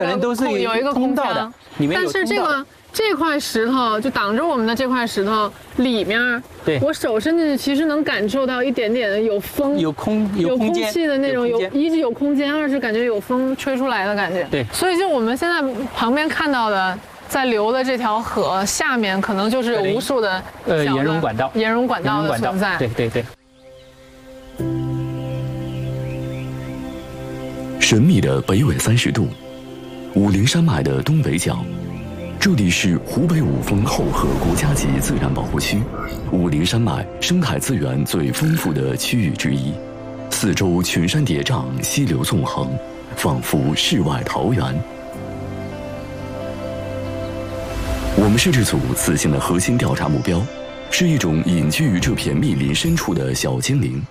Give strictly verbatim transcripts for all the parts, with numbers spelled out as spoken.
可能都是有一个空道的，里面有但是这个这块石头就挡着我们的这块石头里面， 对， 我手伸进去，其实能感受到一点点的有风、 有空、 有空气的那种， 有一是有空间，二是感觉有风吹出来的感觉。 对， 所以就我们现在旁边看到的。在流的这条河下面，可能就是有无数的呃盐溶管道、 盐溶管道的存在。 对对对。 神秘的北纬三十度，武陵山脉的东北角，这里是湖北五峰后河国家级自然保护区，武陵山脉生态资源最丰富的区域之一。四周群山叠嶂，溪流纵横，仿佛世外桃源。我们摄制组此行的核心调查目标，是一种隐居于这片密林深处的小精灵。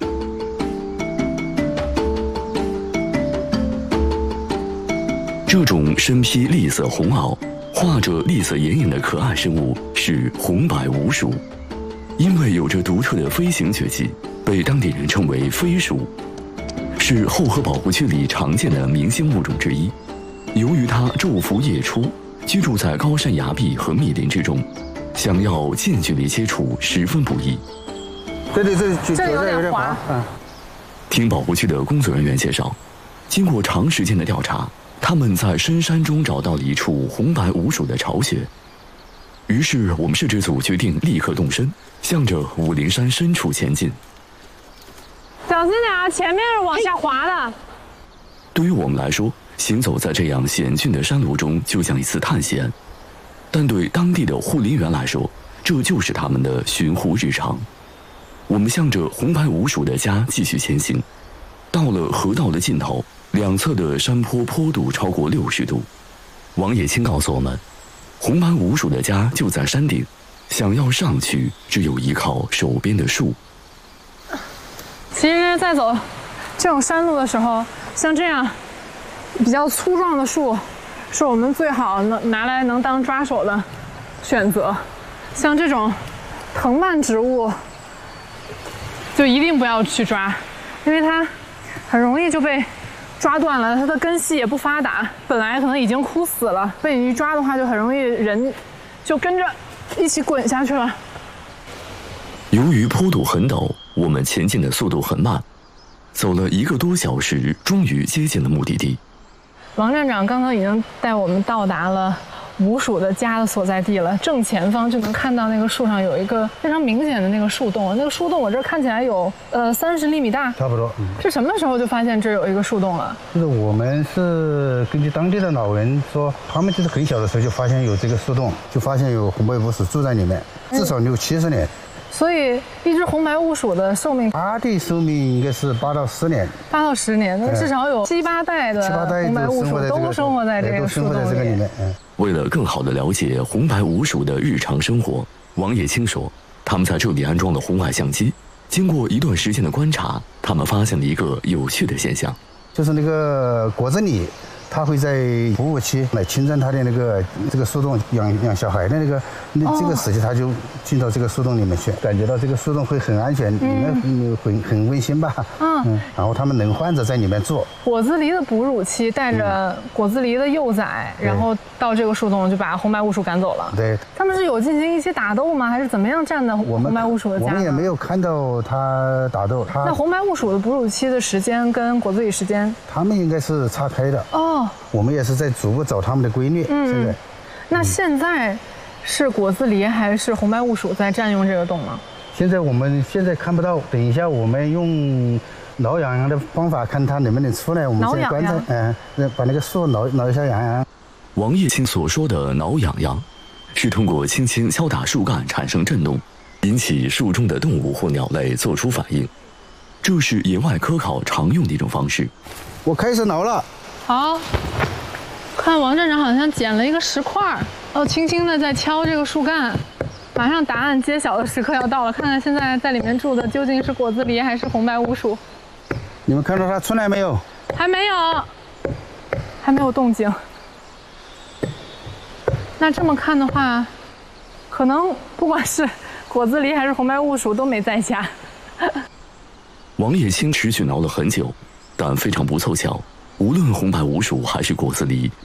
这种身披栗色红袄、画着栗色眼影的可爱生物是红白鼯鼠，因为有着独特的飞行绝技，被当地人称为飞鼠，是后河保护区里常见的明星物种之一。由于它昼伏夜出，居住在高山崖壁和密林之中，想要近距离接触十分不易。 这里这里这里有点滑。 嗯。 听保护区的工作人员介绍，经过长时间的调查，他们在深山中找到了一处红白鼯鼠的巢穴。于是我们摄制组决定立刻动身，向着武陵山深处前进。 小心点啊，前面是往下滑的。 对于我们来说，行走在这样险峻的山路中，就像一次探险；但对当地的护林员来说，这就是他们的巡护日常。我们向着红白鼯鼠的家继续前行，到了河道的尽头，两侧的山坡坡度超过六十度。王野青告诉我们，红白鼯鼠的家就在山顶，想要上去，只有依靠手边的树。 其实，在走这种山路的时候，像这样比较粗壮的树，是我们最好能拿来能当抓手的选择。像这种藤蔓植物，就一定不要去抓，因为它很容易就被抓断了，它的根系也不发达，本来可能已经枯死了，被你一抓的话，就很容易人就跟着一起滚下去了。 由于坡度很陡，我们前进的速度很慢，走了一个多小时，终于接近了目的地。 王站长刚刚已经带我们到达了鼯鼠的家的所在地了，正前方就能看到那个树上有一个非常明显的那个树洞，那个树洞我这儿看起来有呃三十厘米大， 差不多。嗯、 是什么时候就发现这儿有一个树洞了？ 就是我们是根据当地的老人说，他们就是很小的时候就发现有这个树洞，就发现有红白鼯鼠住在里面，至少六七十年。嗯， 所以一只红白鼯鼠的寿命， 它的寿命应该是八到十年， 八到十年，那至少有七八代的红白鼯鼠都生活在这个树洞里面。 嗯， 为了更好地了解红白鼯鼠的日常生活，王野青说，他们在这里安装了红外相机。经过一段时间的观察，他们发现了一个有趣的现象， 就是那个果子狸，它会在哺乳期来侵占它的那个这个树洞养养小孩的那个那这个时期，它就进到这个树洞里面去，感觉到这个树洞会很安全，里面很很温馨吧。嗯，嗯，然后他们能患者在里面住。 果子狸的哺乳期带着果子狸的幼崽，嗯、然后到这个树洞就把红白鼯鼠赶走了。 对， 他们是有进行一些打斗吗？还是怎么样占的红白鼯鼠的家？ 我们也没有看到它打斗。它那红白鼯鼠的哺乳期的时间跟果子狸时间， 它们应该是岔开的。 哦， 我们也是在逐步找它们的规律。嗯，现在， 那现在是果子狸还是红白鼯鼠在占用这个洞吗？ 现在我们现在看不到，等一下我们用挠痒痒的方法看它能不能出来。我们现在观察，嗯、呃，把那个树挠挠一下痒痒。 王叶青所说的挠痒痒，是通过轻轻敲打树干产生震动，引起树中的动物或鸟类做出反应。这是野外科考常用的一种方式。 我开始挠了。 好，看王站长好像捡了一个石块，哦，轻轻的在敲这个树干。马上答案揭晓的时刻要到了，看看现在在里面住的究竟是果子狸还是红白鼯鼠。 你们看到它出来没有？ 还没有，还没有动静。那这么看的话，可能不管是果子狸还是红白鼯鼠都没在家。 王叶青持续挠了很久，但非常不凑巧，无论红白鼯鼠还是果子狸